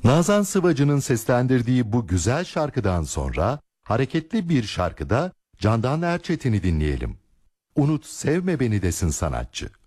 Nazan Sıvacı'nın seslendirdiği bu güzel şarkıdan sonra hareketli bir şarkıda Candan Erçetin'i dinleyelim. Unut sevme beni desin sanatçı.